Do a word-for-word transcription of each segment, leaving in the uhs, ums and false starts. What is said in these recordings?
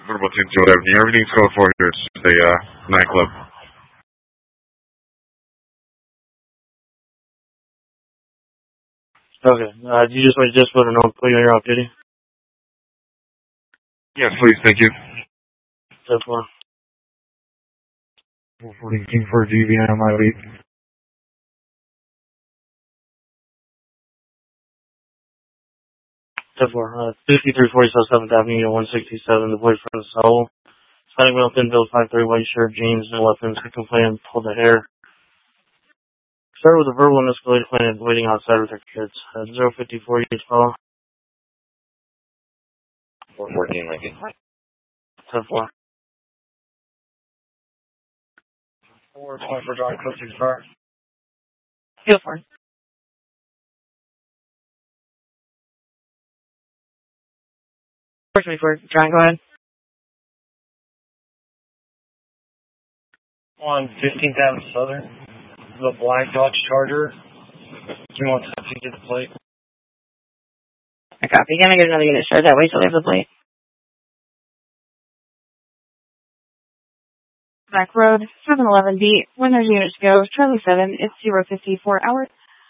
What about King Joe Avenue? Everything's code for here. It's just a uh, nightclub. Okay. Uh, do you just want to just put a note put you on your off duty? Yes, please. Thank you. That's one. forty King for G V M, I lead. That's four. Uh, fifty-three forty South seventh Avenue, one sixty-seven. The boyfriend of Saul. Standing well thin build, five three, white shirt, jeans, no weapons. Second plan, pull the hair. Started with a verbal and escalated plan and waiting outside with her kids. Uh, zero fifty-four each call. four fourteen Lincoln. ten four. four point for John Coach's car. Go for it. four twenty-four. John, go ahead. On fifteenth Avenue Southern, the black Dodge Charger. Do you want to get the plate? I copy. Can I get another unit started that way so they have the plate? Back road, seven eleven B. When there's units go, Charlie seven, it's zero fifty-four hours.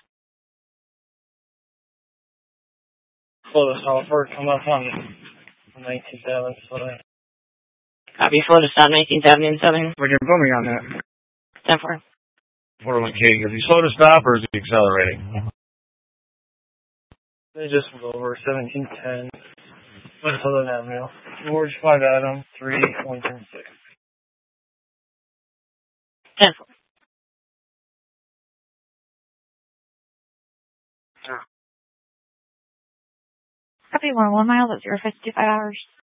Slow the software, come up on nineteenth Avenue Southern. Copy. Flow to stop nineteenth Avenue and Southern. We can put me on that. ten four. Portland King, is he slow to stop or is he accelerating? They just went over seventeen ten. West Southern Avenue. George five Adam, three one ten six. ten four. Copy. One one miles at zero fifty-five hours.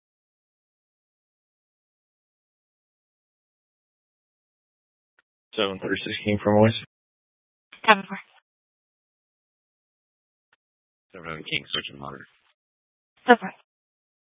seven thirty-six King from West. ten four. seven King, switching monitor. ten four.